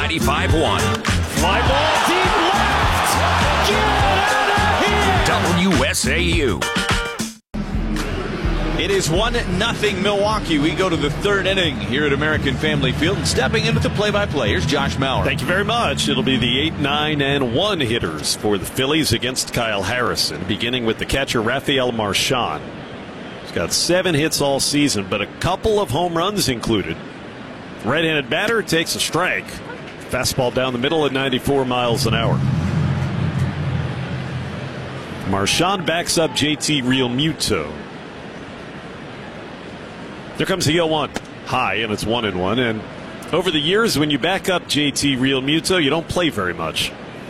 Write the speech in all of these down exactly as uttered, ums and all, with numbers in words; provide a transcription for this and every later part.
ninety-five point one. Fly ball deep left. Get out of here. W S A U. It is one nothing Milwaukee. We go to the third inning here at American Family Field. And stepping into the play-by-play, here's Josh Mauer. Thank you very much. It'll be the eight, nine, and one hitters for the Phillies against Kyle Harrison, beginning with the catcher Rafael Marchand. He's got seven hits all season, but a couple of home runs included. Right-handed batter takes a strike. Fastball down the middle at ninety-four miles an hour. Marchand backs up J T Realmuto. There comes the oh one. High, and it's one and one. And over the years, when you back up J T Realmuto, you don't play very much.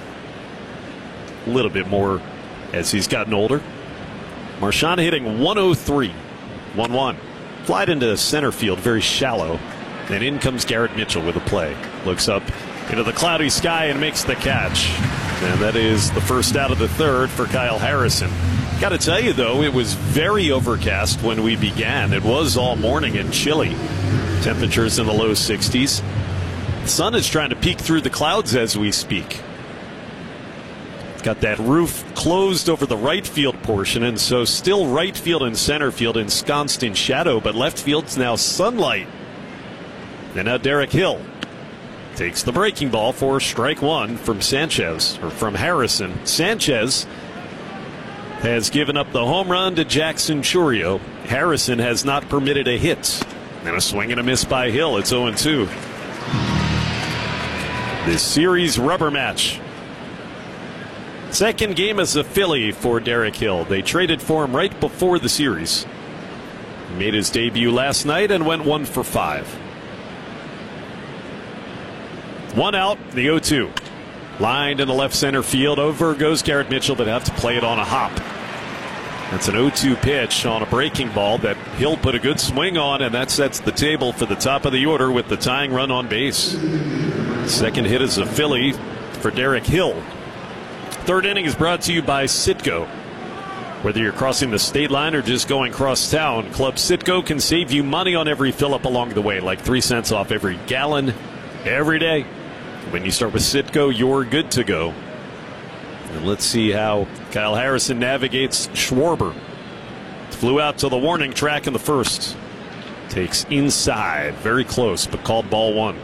A little bit more as he's gotten older. Marchand hitting one oh three. one one. Flied into center field, very shallow. And in comes Garrett Mitchell with a play. Looks up into the cloudy sky and makes the catch. And that is the first out of the third for Kyle Harrison. Got to tell you, though, it was very overcast when we began. It was all morning and chilly. Temperatures in the low sixties. The sun is trying to peek through the clouds as we speak. Got that roof closed over the right field portion, and so still right field and center field ensconced in shadow, but left field's now sunlight. And now Derek Hill takes the breaking ball for strike one from Sanchez, or from Harrison. Sanchez has given up the home run to Jackson Chourio. Harrison has not permitted a hit. And a swing and a miss by Hill. It's oh and two. This series rubber match. Second game as a Philly for Derek Hill. They traded for him right before the series. He made his debut last night and went one for five. One out, the oh two. Lined in the left center field. Over goes Garrett Mitchell, but have to play it on a hop. That's an oh two pitch on a breaking ball that Hill put a good swing on, and that sets the table for the top of the order with the tying run on base. Second hit is a Philly for Derek Hill. Third inning is brought to you by Citgo. Whether you're crossing the state line or just going cross town, Club Citgo can save you money on every fill up along the way, like three cents off every gallon every day. When you start with Citgo, you're good to go. And let's see how Kyle Harrison navigates Schwarber. Flew out to the warning track in the first. Takes inside, very close, but called ball one.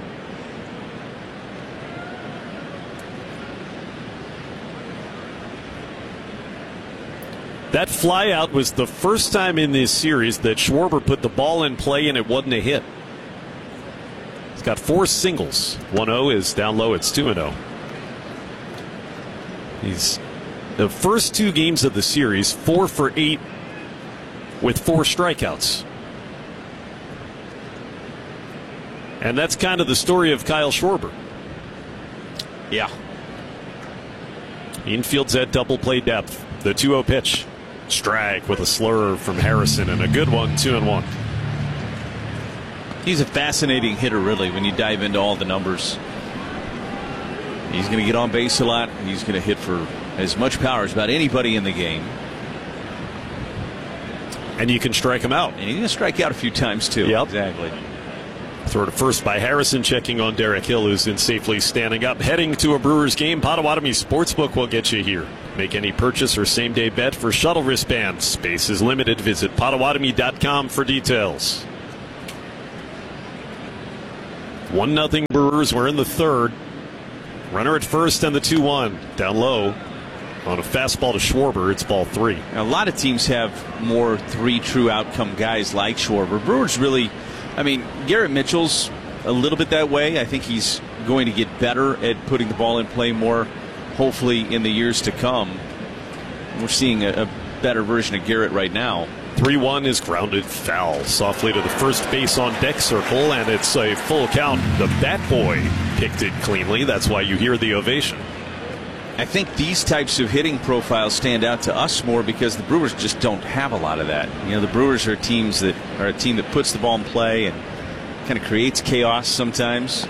That flyout was the first time in this series that Schwarber put the ball in play and it wasn't a hit. He's got four singles. one oh is down low. It's two and oh. He's the first two games of the series, four for eight with four strikeouts. And that's kind of the story of Kyle Schwarber. Yeah. Infield's at double play depth. The two oh pitch. Strike with a slur from Harrison and a good one, two and one. He's a fascinating hitter, really, when you dive into all the numbers. He's going to get on base a lot. He's going to hit for as much power as about anybody in the game. And you can strike him out. And he's going to strike out a few times, too. Yep. Exactly. Throw to first by Harrison, checking on Derek Hill, who's in safely standing up. Heading to a Brewers game, Potawatomi Sportsbook will get you here. Make any purchase or same-day bet for shuttle wristbands. Space is limited. Visit Potawatomi dot com for details. one nothing Brewers. We're in the third. Runner at first and the two one. Down low on a fastball to Schwarber. It's ball three. Now, a lot of teams have more three true outcome guys like Schwarber. Brewers really, I mean, Garrett Mitchell's a little bit that way. I think he's going to get better at putting the ball in play more, hopefully, in the years to come. We're seeing a, a better version of Garrett right now. three one is grounded foul softly to the first base on deck circle, and it's a full count. The bat boy picked it cleanly. That's why you hear the ovation. I think these types of hitting profiles stand out to us more because the Brewers just don't have a lot of that. You know, the Brewers are teams that are a team that puts the ball in play and kind of creates chaos sometimes.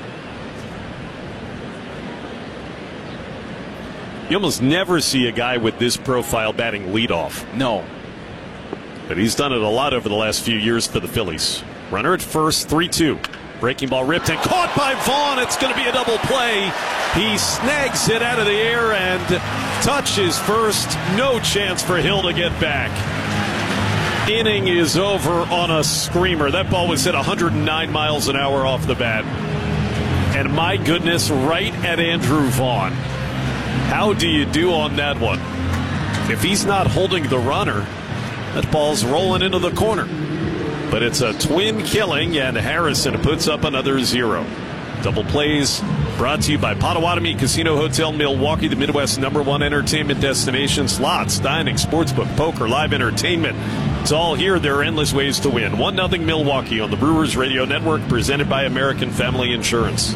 You almost never see a guy with this profile batting leadoff. No. But he's done it a lot over the last few years for the Phillies. Runner at first, three two. Breaking ball ripped and caught by Vaughn. It's going to be a double play. He snags it out of the air and touches first. No chance for Hill to get back. Inning is over on a screamer. That ball was hit one hundred nine miles an hour off the bat. And my goodness, right at Andrew Vaughn. How do you do on that one? If he's not holding the runner, that ball's rolling into the corner. But it's a twin killing, and Harrison puts up another zero. Double plays brought to you by Potawatomi Casino Hotel Milwaukee, the Midwest number one entertainment destination. Slots, dining, sportsbook, poker, live entertainment. It's all here. There are endless ways to win. one nothing Milwaukee on the Brewers Radio Network, presented by American Family Insurance.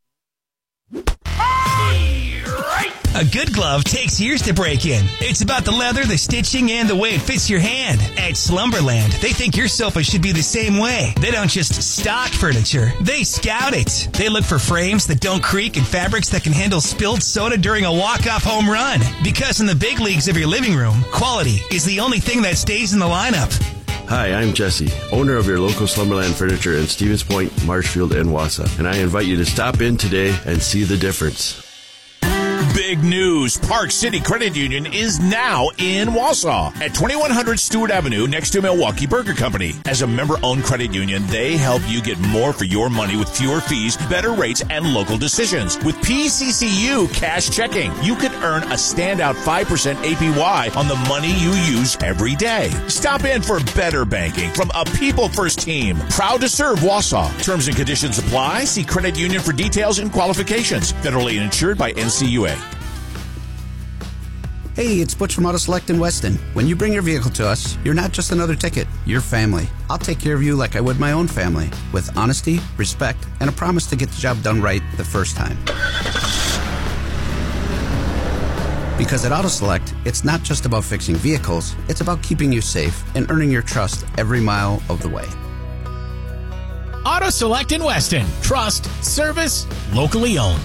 A good glove takes years to break in. It's about the leather, the stitching, and the way it fits your hand. At Slumberland, they think your sofa should be the same way. They don't just stock furniture, they scout it. They look for frames that don't creak and fabrics that can handle spilled soda during a walk-off home run. Because in the big leagues of your living room, quality is the only thing that stays in the lineup. Hi, I'm Jesse, owner of your local Slumberland Furniture in Stevens Point, Marshfield, and Wausau. And I invite you to stop in today and see the difference. Big news. Park City Credit Union is now in Wausau at twenty-one hundred Stewart Avenue next to Milwaukee Burger Company. As a member-owned credit union, they help you get more for your money with fewer fees, better rates, and local decisions. With P C C U Cash Checking, you could earn a standout five percent A P Y on the money you use every day. Stop in for better banking from a people-first team. Proud to serve Wausau. Terms and conditions apply. See credit union for details and qualifications. Federally insured by N C U A. Hey, it's Butch from Auto Select in Weston. When you bring your vehicle to us, you're not just another ticket, you're family. I'll take care of you like I would my own family, with honesty, respect, and a promise to get the job done right the first time. Because at Auto Select, it's not just about fixing vehicles, it's about keeping you safe and earning your trust every mile of the way. Auto Select in Weston. Trust, service, locally owned.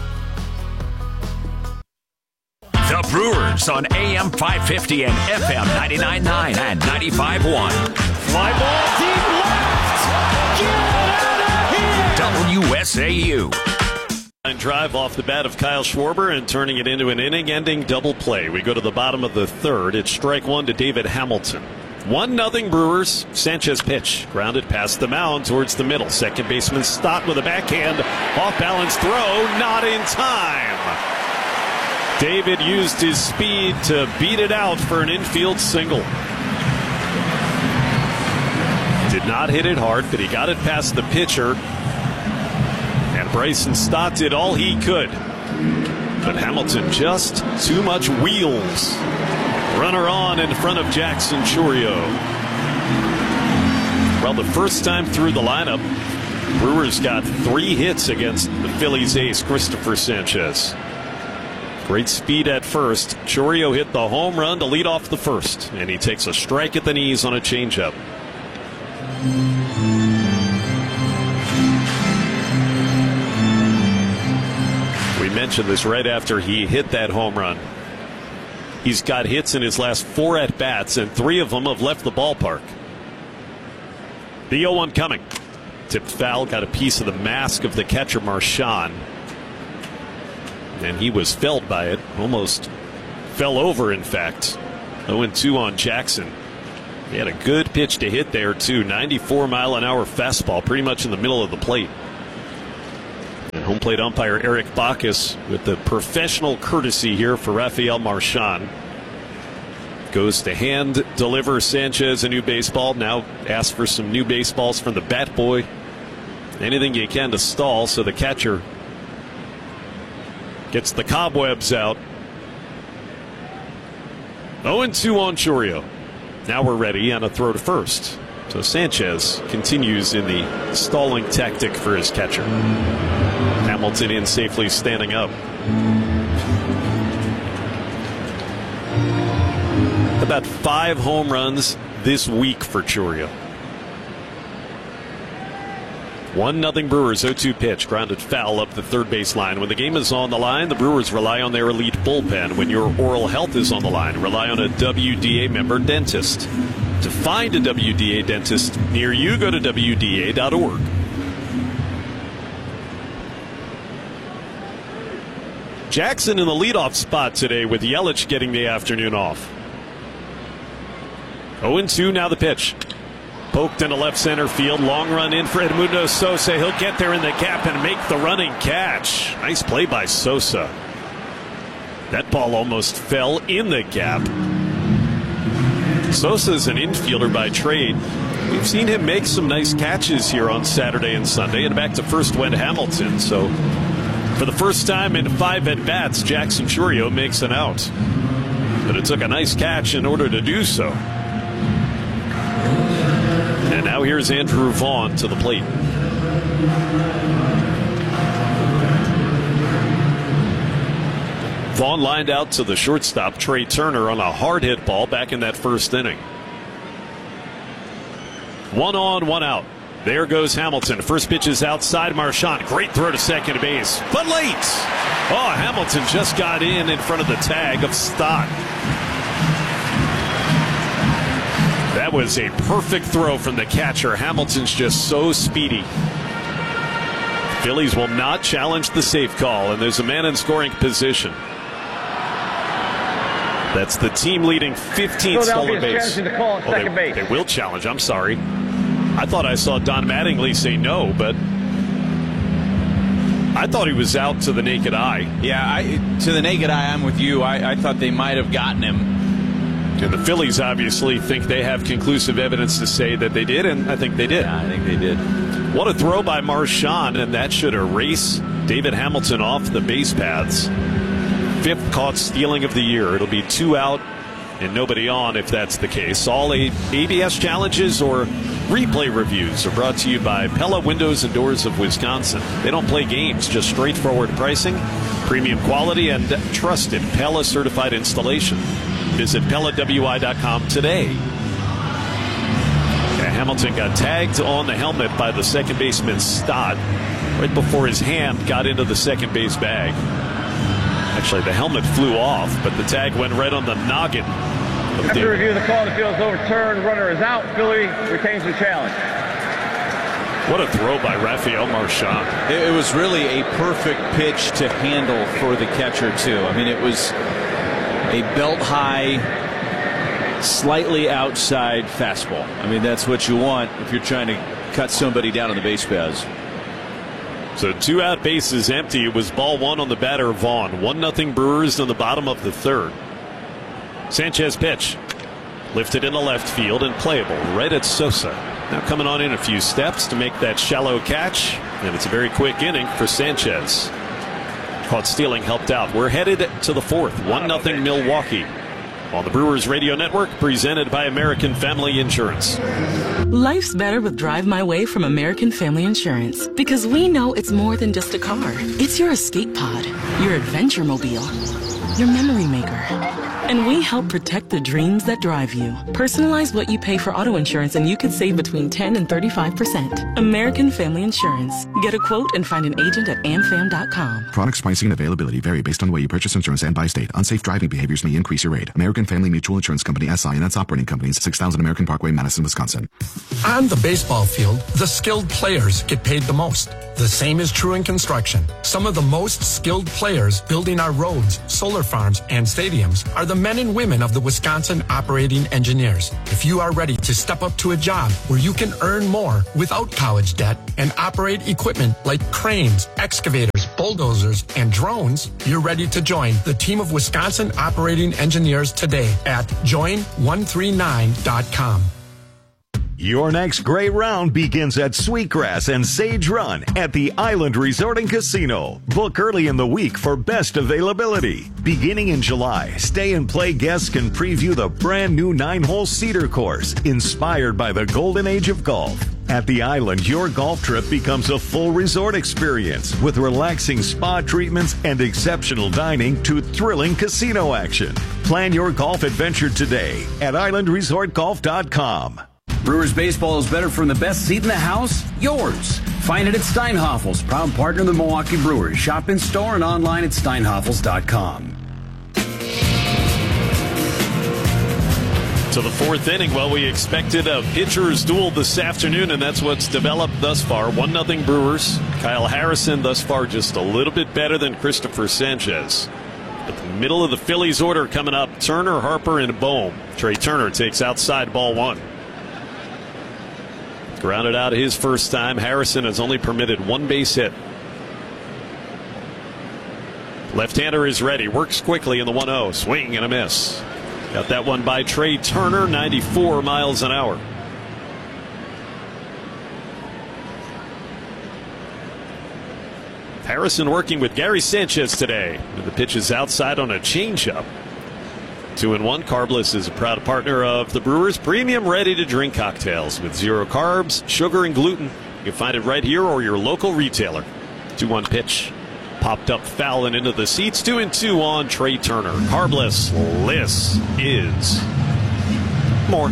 The Brewers on A M five fifty and F M ninety-nine point nine and ninety-five point one. Fly ball deep left. Get out of here. W S A U. Drive off the bat of Kyle Schwarber and turning it into an inning-ending double play. We go to the bottom of the third. It's strike one to David Hamilton. One nothing Brewers. Sanchez pitch. Grounded past the mound towards the middle. Second baseman Stott with a backhand. Off-balance throw. Not in time. David used his speed to beat it out for an infield single. Did not hit it hard, but he got it past the pitcher. And Bryson Stott did all he could. But Hamilton just too much wheels. Runner on in front of Jackson Chourio. Well, the first time through the lineup, Brewers got three hits against the Phillies ace, Christopher Sanchez. Great speed at first. Chourio hit the home run to lead off the first, and he takes a strike at the knees on a changeup. We mentioned this right after he hit that home run. He's got hits in his last four at-bats, and three of them have left the ballpark. The oh one coming. Tipped foul, got a piece of the mask of the catcher, Marchand. And he was felled by it. Almost fell over, in fact. oh and two on Jackson. He had a good pitch to hit there, too. ninety-four mile an hour fastball, pretty much in the middle of the plate. And home plate umpire Eric Bacchus with the professional courtesy here for Rafael Marchand. Goes to hand deliver Sanchez a new baseball. Now ask for some new baseballs from the bat boy. Anything you can to stall so the catcher gets the cobwebs out. oh and two on Chourio. Now we're ready on a throw to first. So Sanchez continues in the stalling tactic for his catcher. Hamilton in safely standing up. About five home runs this week for Chourio. one nothing Brewers. oh two pitch. Grounded foul up the third base line. When the game is on the line, the Brewers rely on their elite bullpen. When your oral health is on the line, rely on a W D A member dentist. To find a W D A dentist near you, go to W D A dot org. Jackson in the leadoff spot today with Yelich getting the afternoon off. oh and two now the pitch. Poked into left center field. Long run in for Edmundo Sosa. He'll get there in the gap and make the running catch. Nice play by Sosa. That ball almost fell in the gap. Sosa's an infielder by trade. We've seen him make some nice catches here on Saturday and Sunday. And back to first went Hamilton. So for the first time in five at-bats, Jackson Chourio makes an out. But it took a nice catch in order to do so. And now here's Andrew Vaughn to the plate. Vaughn lined out to the shortstop, Trey Turner, on a hard hit ball back in that first inning. One on, one out. There goes Hamilton. First pitch is outside. Marchand, great throw to second base, but late. Oh, Hamilton just got in in front of the tag of Stott. That was a perfect throw from the catcher. Hamilton's just so speedy. Phillies will not challenge the safe call, and there's a man in scoring position. That's the team leading fifteenth stolen base. To call oh, second they, base. they will challenge. I'm sorry. I thought I saw Don Mattingly say no, but I thought he was out to the naked eye. Yeah, I, to the naked eye, I'm with you. I, I thought they might have gotten him. And the Phillies obviously think they have conclusive evidence to say that they did, and I think they did. Yeah, I think they did. What a throw by Marchand, and that should erase David Hamilton off the base paths. Fifth caught stealing of the year. It'll be two out and nobody on if that's the case. All eight A B S challenges or replay reviews are brought to you by Pella Windows and Doors of Wisconsin. They don't play games, just straightforward pricing, premium quality, and trusted Pella certified installation. Visit Pella W I dot com today. Yeah, Hamilton got tagged on the helmet by the second baseman Stott right before his hand got into the second base bag. Actually, the helmet flew off, but the tag went right on the noggin. After review of the call, the field is overturned. Runner is out. Philly retains the challenge. What a throw by Rafael Marchand. It, it was really a perfect pitch to handle for the catcher, too. I mean, it was a belt-high, slightly outside fastball. I mean, that's what you want if you're trying to cut somebody down on the base paths. So two out, bases empty. It was ball one on the batter, Vaughn. One nothing Brewers in the bottom of the third. Sanchez pitch. Lifted into left field and playable right at Sosa. Now coming on in a few steps to make that shallow catch. And it's a very quick inning for Sanchez. Caught stealing, helped out. We're headed to the fourth. one nothing Milwaukee. On the Brewers Radio Network, presented by American Family Insurance. Life's better with Drive My Way from American Family Insurance. Because we know it's more than just a car. It's your escape pod, your adventure mobile, your memory maker. And we help protect the dreams that drive you. Personalize what you pay for auto insurance and you could save between ten and thirty-five percent. American Family Insurance. Get a quote and find an agent at am fam dot com. Products, pricing, and availability vary based on the way you purchase insurance and by state. Unsafe driving behaviors may increase your rate. American Family Mutual Insurance Company S I and its operating companies, six thousand American Parkway, Madison, Wisconsin. On the baseball field, the skilled players get paid the most. The same is true in construction. Some of the most skilled players building our roads, solar farms, and stadiums are the men and women of the Wisconsin Operating Engineers. If you are ready to step up to a job where you can earn more without college debt and operate equipment like cranes, excavators, bulldozers, and drones, you're ready to join the team of Wisconsin Operating Engineers today at join one three nine dot com. Your next great round begins at Sweetgrass and Sage Run at the Island Resort and Casino. Book early in the week for best availability. Beginning in July, Stay and Play guests can preview the brand new nine-hole Cedar course, inspired by the golden age of golf. At the Island, your golf trip becomes a full resort experience with relaxing spa treatments and exceptional dining to thrilling casino action. Plan your golf adventure today at island resort golf dot com. Brewers baseball is better from the best seat in the house, yours. Find it at Steinhafels, proud partner of the Milwaukee Brewers. Shop in store and online at steinhafels dot com. to the fourth inning. Well, we expected a pitcher's duel this afternoon, and that's what's developed thus far. one nothing Brewers. Kyle Harrison thus far just a little bit better than Christopher Sanchez. But the middle of the Phillies order coming up, Turner, Harper, and Bohm. Trey Turner takes outside ball one. Grounded out his first time. Harrison has only permitted one base hit. Left-hander is ready. Works quickly in the one oh. Swing and a miss. Got that one by Trey Turner, ninety-four miles an hour. Harrison working with Gary Sanchez today. The pitch is outside on a changeup. Two and one. Carbless is a proud partner of the Brewers. Premium ready-to-drink cocktails with zero carbs, sugar, and gluten. You can find it right here or your local retailer. two one pitch. Popped up foul and into the seats. Two and two on Trey Turner. Carbless. This is more.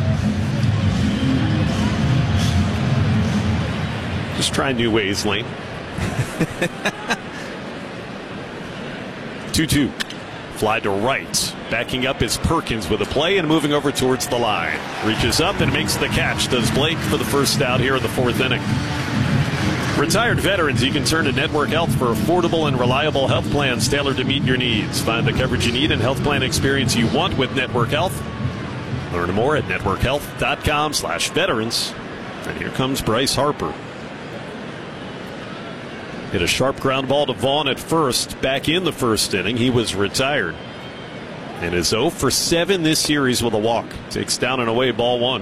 Just try new ways, Lane. two two. Fly to right. Backing up is Perkins with a play and moving over towards the line. Reaches up and makes the catch. Does Blake for the first out here in the fourth inning. Retired veterans, you can turn to Network Health for affordable and reliable health plans tailored to meet your needs. Find the coverage you need and health plan experience you want with Network Health. Learn more at network health dot com slash veterans. And here comes Bryce Harper. Hit a sharp ground ball to Vaughn at first. Back in the first inning, he was retired. And is oh for seven this series with a walk. Takes down and away ball one.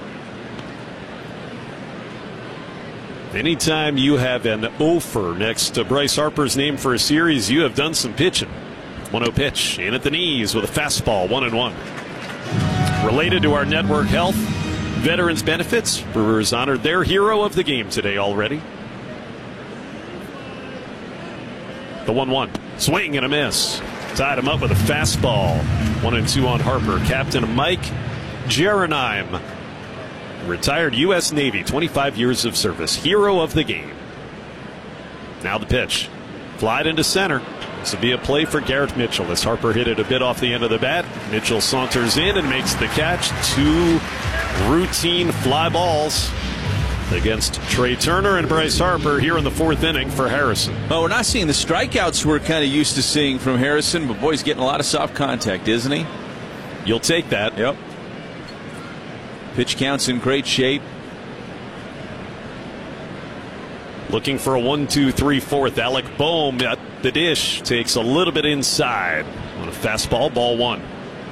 Anytime you have an offer next to Bryce Harper's name for a series, you have done some pitching. one oh pitch, in at the knees with a fastball, one and one. Related to our Network Health Veterans Benefits, Brewers honored their hero of the game today already. The one one. Swing and a miss. Tied him up with a fastball. One and two on Harper. Captain Mike Gerenheim. Retired U S Navy, twenty-five years of service. Hero of the game. Now the pitch. Flied into center. This will be a play for Garrett Mitchell as Harper hit it a bit off the end of the bat. Mitchell saunters in and makes the catch. Two routine fly balls against Trey Turner and Bryce Harper here in the fourth inning for Harrison. Well, we're not seeing the strikeouts we're kind of used to seeing from Harrison, but boy, he's getting a lot of soft contact, isn't he? You'll take that. Yep. Pitch count's in great shape. Looking for a one, two, three, fourth. Alec Bohm at the dish takes a little bit inside on a fastball, ball one.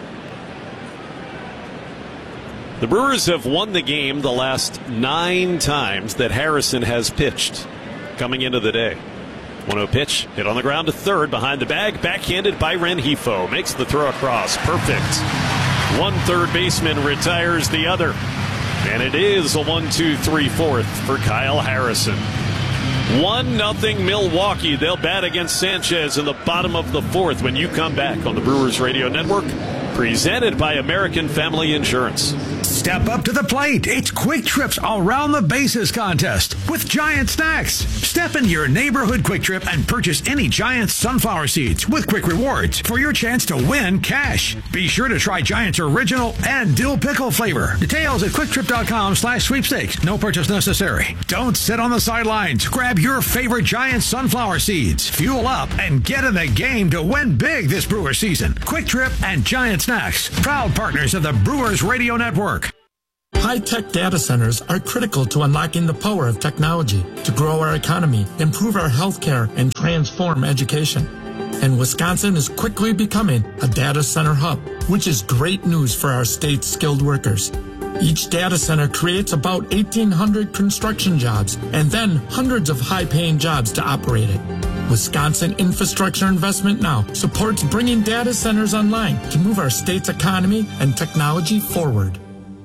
The Brewers have won the game the last nine times that Harrison has pitched coming into the day. one oh pitch, hit on the ground to third, behind the bag, backhanded by Rengifo. Makes the throw across. Perfect. One third baseman retires the other. And it is a one, two, three, fourth for Kyle Harrison. one nothing Milwaukee. They'll bat against Sanchez in the bottom of the fourth when you come back on the Brewers Radio Network. Presented by American Family Insurance. Step up to the plate. It's Quick Trip's Around the Bases contest with Giant Snacks. Step into your neighborhood Quick Trip and purchase any Giant sunflower seeds with Quick Rewards for your chance to win cash. Be sure to try Giant's original and dill pickle flavor. Details at quick trip dot com slash sweepstakes. No purchase necessary. Don't sit on the sidelines. Grab your favorite Giant sunflower seeds. Fuel up and get in the game to win big this Brewer season. Quick Trip and Giant Snacks, proud partners of the Brewers Radio Network. High-tech data centers are critical to unlocking the power of technology to grow our economy, improve our healthcare, and transform education. And Wisconsin is quickly becoming a data center hub, which is great news for our state's skilled workers. Each data center creates about eighteen hundred construction jobs and then hundreds of high-paying jobs to operate it. Wisconsin Infrastructure Investment Now supports bringing data centers online to move our state's economy and technology forward.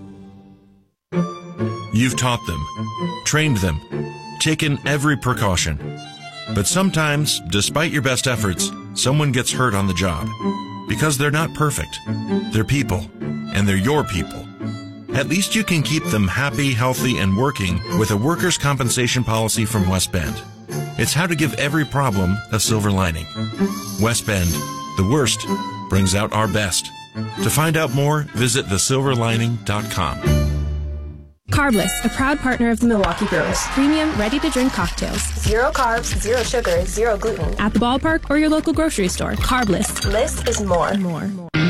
You've taught them, trained them, taken every precaution. But sometimes, despite your best efforts, someone gets hurt on the job. Because they're not perfect. They're people, and they're your people. At least you can keep them happy, healthy, and working with a workers' compensation policy from West Bend. It's how to give every problem a silver lining. West Bend, the worst brings out our best. To find out more, visit the silver lining dot com. Carbless, a proud partner of the Milwaukee Brewers. Premium, ready-to-drink cocktails. Zero carbs, zero sugar, zero gluten. At the ballpark or your local grocery store. Carbless. Less is more. More.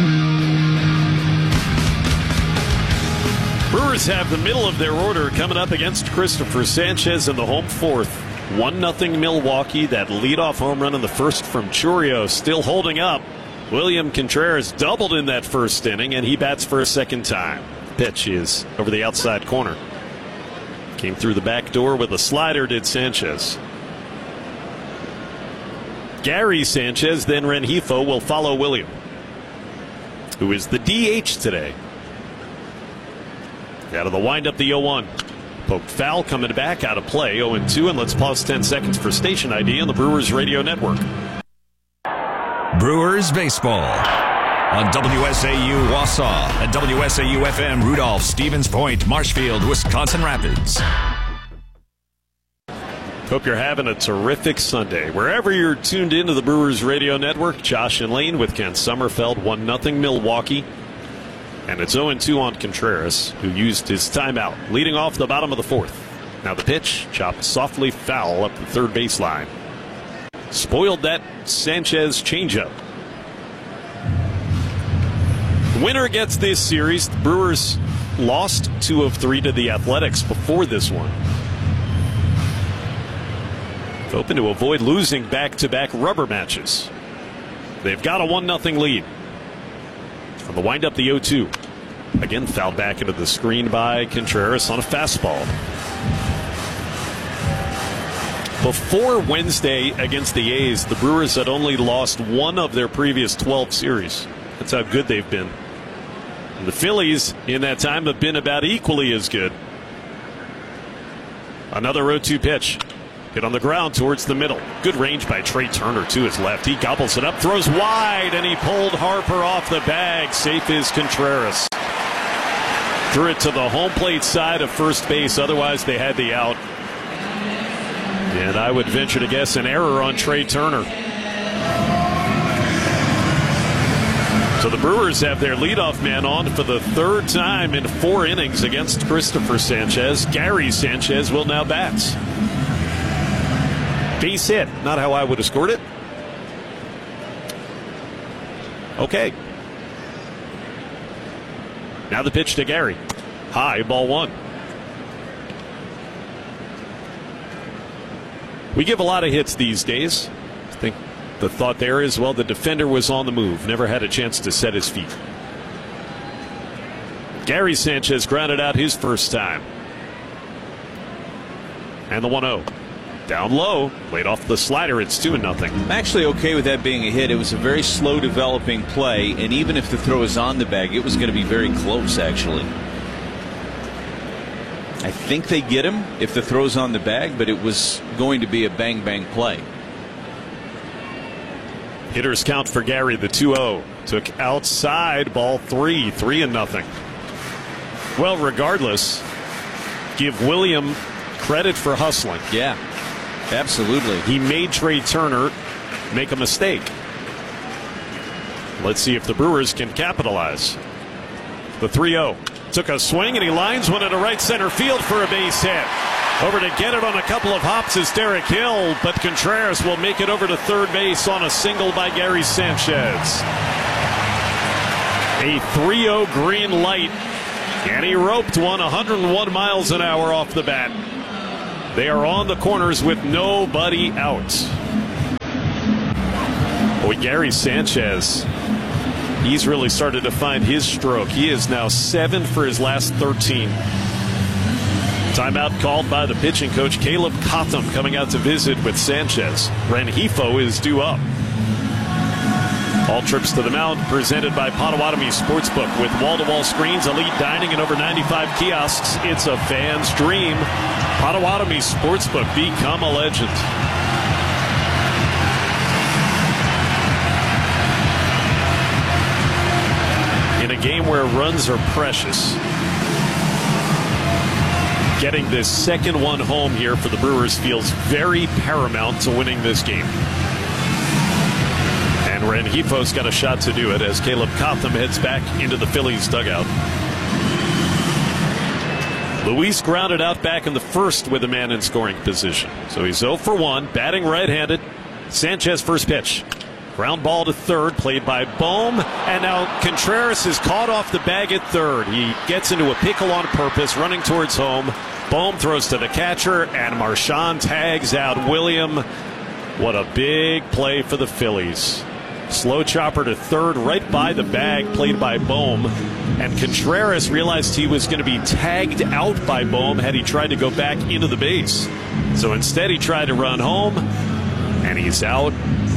Brewers have the middle of their order coming up against Christopher Sanchez in the home fourth. one nothing Milwaukee. That leadoff home run in the first from Chourio still holding up. William Contreras doubled in that first inning, and he bats for a second time. Pitch is over the outside corner. Came through the back door with a slider, did Sanchez. Gary Sanchez, then Rengifo will follow William, who is the D H today. Out of the windup, the oh one. Poked foul coming back out of play, oh and two, and let's pause ten seconds for station I D on the Brewers Radio Network. Brewers Baseball on W S A U Wausau and W S A U F M Rudolph, Stevens Point, Marshfield, Wisconsin Rapids. Hope you're having a terrific Sunday. Wherever you're tuned into the Brewers Radio Network, Josh and Lane with Ken Sommerfeld, one nothing Milwaukee. And it's oh and two on Contreras, who used his timeout, leading off the bottom of the fourth. Now the pitch, chopped softly foul up the third baseline. Spoiled that Sanchez changeup. Winner gets this series. The Brewers lost two of three to the Athletics before this one. Hoping to avoid losing back-to-back rubber matches. They've got a one nothing lead. On the windup, the oh two. Again, fouled back into the screen by Contreras on a fastball. Before Wednesday against the A's, the Brewers had only lost one of their previous twelve series. That's how good they've been. And the Phillies, in that time, have been about equally as good. Another oh two pitch. Hit on the ground towards the middle. Good range by Trey Turner to his left. He gobbles it up, throws wide, and he pulled Harper off the bag. Safe is Contreras. Threw it to the home plate side of first base. Otherwise, they had the out. And I would venture to guess an error on Trey Turner. So the Brewers have their leadoff man on for the third time in four innings against Christopher Sanchez. Gary Sanchez will now bat. Base hit. Not how I would have scored it. Okay. Now the pitch to Gary. High, ball one. We give a lot of hits these days. I think the thought there is, well, the defender was on the move. Never had a chance to set his feet. Gary Sanchez grounded out his first time. And the one oh. Down low, laid off the slider. It's two and nothing. I'm actually okay with that being a hit. It was a very slow developing play, and even if the throw is on the bag, it was going to be very close, actually. I think they get him if the throw's on the bag, but it was going to be a bang-bang play. Hitters count for Gary, the two oh. Took outside, ball three, three and nothing. Well, regardless, give William credit for hustling. Yeah. Absolutely. He made Trey Turner make a mistake. Let's see if the Brewers can capitalize. The three oh. Took a swing and he lines one into right center field for a base hit. Over to get it on a couple of hops is Derek Hill, but Contreras will make it over to third base on a single by Gary Sanchez. A three oh green light, and he roped one one hundred one miles an hour off the bat. They are on the corners with nobody out. Boy, Gary Sanchez, he's really started to find his stroke. He is now seven for his last thirteen. Timeout called by the pitching coach, Caleb Cotham, coming out to visit with Sanchez. Rengifo is due up. All trips to the mound presented by Potawatomi Sportsbook. With wall-to-wall screens, elite dining, and over ninety-five kiosks, it's a fan's dream. Potawatomi Sportsbook, become a legend. In a game where runs are precious, getting this second one home here for the Brewers feels very paramount to winning this game. And Rengifo's got a shot to do it as Caleb Cotham heads back into the Phillies dugout. Luis grounded out back in the first with a man in scoring position. So he's oh for one, batting right-handed. Sanchez first pitch. Ground ball to third, played by Bohm. And now Contreras is caught off the bag at third. He gets into a pickle on purpose, running towards home. Bohm throws to the catcher, and Marchand tags out William. What a big play for the Phillies. Slow chopper to third, right by the bag, played by Bohm. And Contreras realized he was going to be tagged out by Bohm had he tried to go back into the base. So instead he tried to run home, and he's out.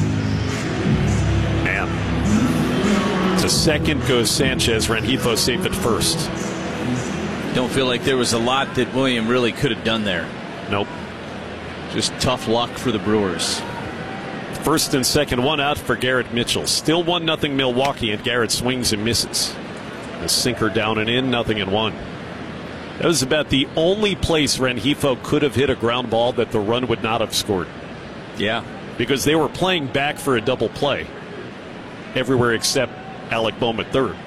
Man. To second goes Sanchez. Rengifo safe at first. Don't feel like there was a lot that William really could have done there. Nope. Just tough luck for the Brewers. First and second, one out for Garrett Mitchell. Still one nothing Milwaukee, and Garrett swings and misses. A sinker down and in, nothing and one. That was about the only place Rengifo could have hit a ground ball that the run would not have scored. Yeah. Because they were playing back for a double play everywhere except Alec Bohm at third.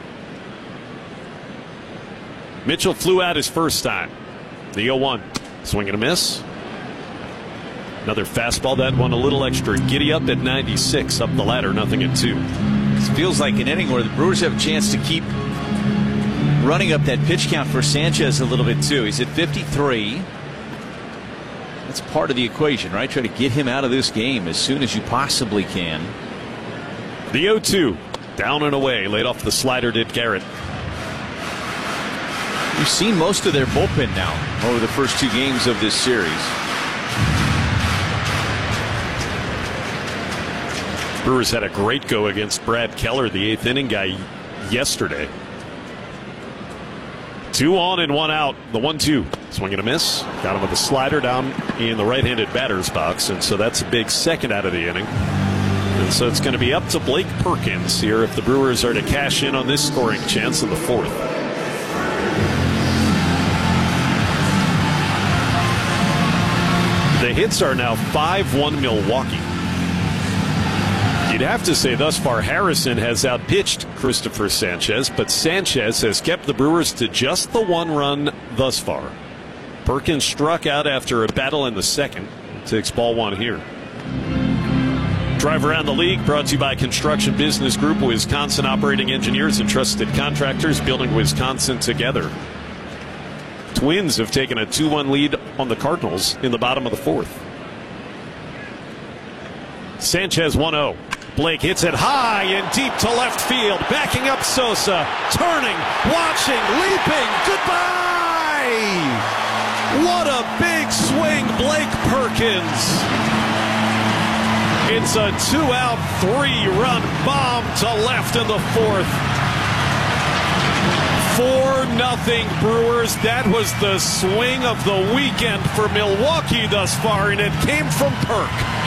Mitchell flew out his first time. The oh one. Swing and a miss. Another fastball, that one a little extra giddy up at ninety-six, up the ladder, nothing at two. It feels like an inning where the Brewers have a chance to keep running up that pitch count for Sanchez a little bit too. He's at fifty-three. That's part of the equation, right? Try to get him out of this game as soon as you possibly can. The oh two. Down and away. Laid off the slider did Garrett. You've seen most of their bullpen now over the first two games of this series. Brewers had a great go against Brad Keller, the eighth inning guy, yesterday. Two on and one out. The one two. Swing and a miss. Got him with a slider down in the right-handed batter's box, and so that's a big second out of the inning. And so it's going to be up to Blake Perkins here if the Brewers are to cash in on this scoring chance in the fourth. The hits are now five one Milwaukee. You'd have to say thus far Harrison has outpitched Christopher Sanchez, but Sanchez has kept the Brewers to just the one run thus far. Perkins struck out after a battle in the second. Takes ball one here. Drive around the league brought to you by Construction Business Group, Wisconsin operating engineers and trusted contractors building Wisconsin together. Twins have taken a two one lead on the Cardinals in the bottom of the fourth. Sanchez one oh. Blake hits it high and deep to left field. Backing up Sosa. Turning, watching, leaping. Goodbye! What a big swing, Blake Perkins. It's a two-out, three-run bomb to left in the fourth. four nothing Brewers. That was the swing of the weekend for Milwaukee thus far, and it came from Perk.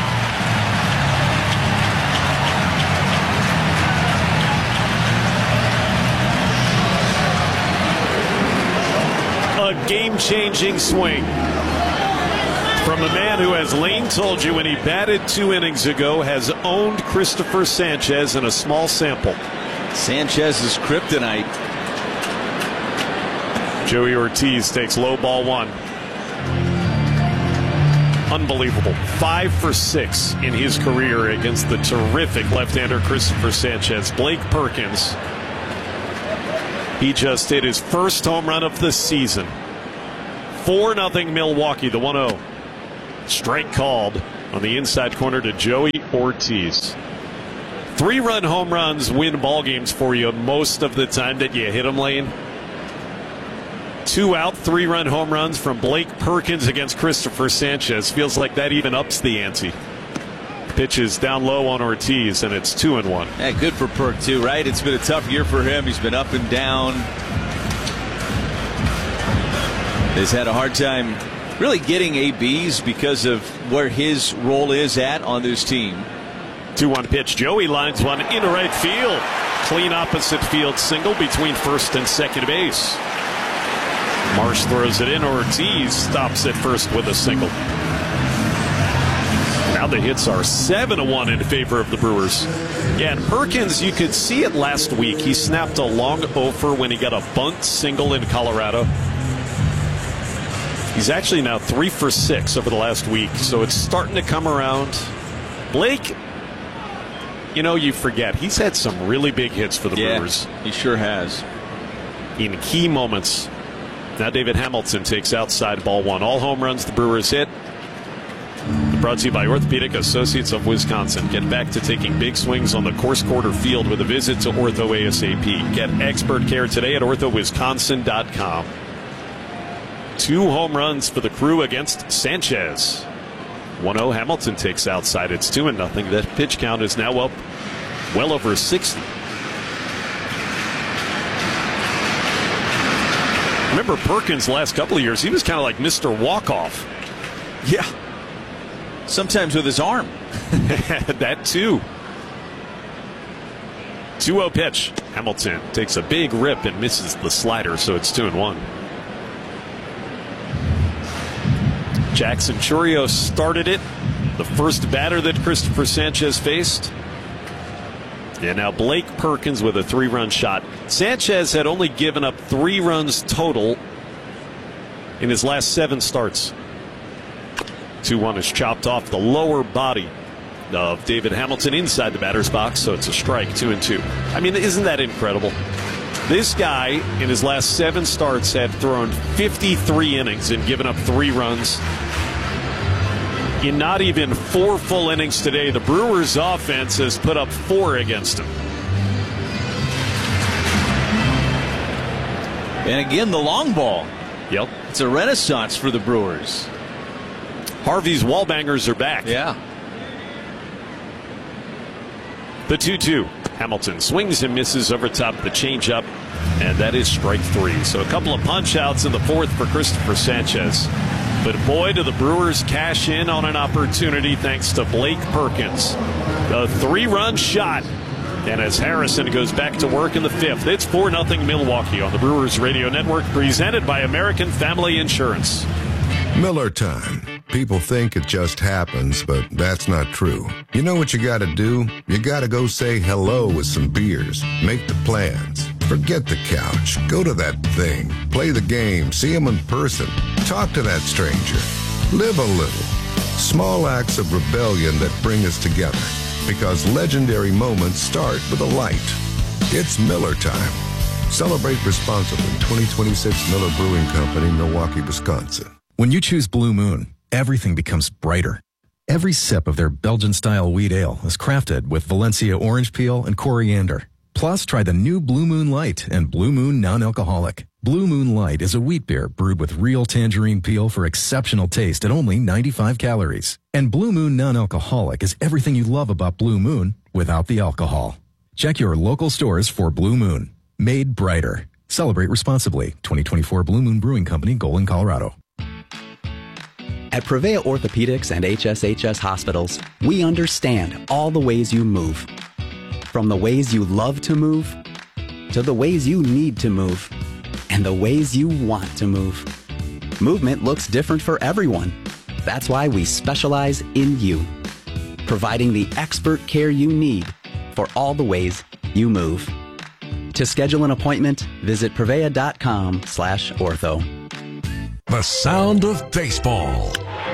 A game-changing swing from a man who, as Lane told you when he batted two innings ago, has owned Christopher Sanchez in a small sample. Sanchez's kryptonite. Joey Ortiz takes low ball one. Unbelievable. Five for six in his career against the terrific left-hander Christopher Sanchez. Blake Perkins. He just hit his first home run of the season. four nothing Milwaukee, the one oh. Strike called on the inside corner to Joey Ortiz. Three-run home runs win ball games for you most of the time that you hit them, Lane. Two out, three-run home runs from Blake Perkins against Christopher Sanchez. Feels like that even ups the ante. Pitches down low on Ortiz, and it's two and one. Yeah, good for Perk too, right? It's been a tough year for him. He's been up and down. He's had a hard time really getting A Bs because of where his role is at on this team. two one pitch. Joey lines one into right field. Clean opposite field single between first and second base. Marsh throws it in. Ortiz stops at first with a single. Now Now the hits are seven to one in favor of the Brewers. Yeah, and Perkins, you could see it last week. He snapped a long offer when he got a bunt single in Colorado. He's actually now three for six over the last week, so it's starting to come around. Blake, you know, you forget, he's had some really big hits for the yeah, Brewers. He sure has. In key moments. Now David Hamilton takes outside ball one. All home runs the Brewers hit. Brought to you by Orthopedic Associates of Wisconsin. Get back to taking big swings on the course quarter field with a visit to Ortho ASAP. Get expert care today at ortho wisconsin dot com. Two home runs for the Crew against Sanchez. one oh Hamilton takes outside. It's two and nothing. That pitch count is now up well over sixty. Remember Perkins last couple of years, he was kind of like Mister Walk-Off. Yeah. Sometimes with his arm. That too. two oh pitch. Hamilton takes a big rip and misses the slider, so it's two and one. Jackson Chourio started it. The first batter that Christopher Sanchez faced. And now Blake Perkins with a three-run shot. Sanchez had only given up three runs total in his last seven starts. two one is chopped off the lower body of David Hamilton inside the batter's box, so it's a strike, two and two. I mean, isn't that incredible? This guy, in his last seven starts, had thrown fifty-three innings and given up three runs. In not even four full innings today, the Brewers' offense has put up four against him. And again, the long ball. Yep. It's a renaissance for the Brewers. Harvey's wallbangers are back. Yeah. The two two. Hamilton swings and misses over top the changeup, and that is strike three. So a couple of punch outs in the fourth for Christopher Sanchez. But boy, do the Brewers cash in on an opportunity thanks to Blake Perkins. A three-run shot. And as Harrison goes back to work in the fifth, it's four nothing Milwaukee on the Brewers Radio Network, presented by American Family Insurance. Miller time. People think it just happens, but that's not true. You know what you gotta do? You gotta go say hello with some beers. Make the plans. Forget the couch. Go to that thing. Play the game. See them in person. Talk to that stranger. Live a little. Small acts of rebellion that bring us together. Because legendary moments start with a light. It's Miller time. Celebrate responsibly. twenty twenty-six Miller Brewing Company, Milwaukee, Wisconsin. When you choose Blue Moon, everything becomes brighter. Every sip of their Belgian-style wheat ale is crafted with Valencia orange peel and coriander. Plus, try the new Blue Moon Light and Blue Moon Non-Alcoholic. Blue Moon Light is a wheat beer brewed with real tangerine peel for exceptional taste at only ninety-five calories. And Blue Moon Non-Alcoholic is everything you love about Blue Moon without the alcohol. Check your local stores for Blue Moon. Made brighter. Celebrate responsibly. twenty twenty-four Blue Moon Brewing Company, Golden, Colorado. At Prevea Orthopedics and H S H S Hospitals, we understand all the ways you move. From the ways you love to move, to the ways you need to move, and the ways you want to move. Movement looks different for everyone. That's why we specialize in you, providing the expert care you need for all the ways you move. To schedule an appointment, visit prevea.com slash ortho. The sound of baseball.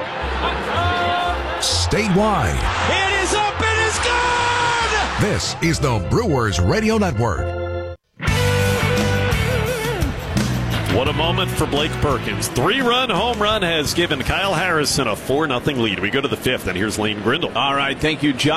Statewide. It is up, it is good! This is the Brewers Radio Network. What a moment for Blake Perkins. Three-run home run has given Kyle Harrison a four nothing lead. We go to the fifth, and here's Lane Grindle. All right, thank you, John.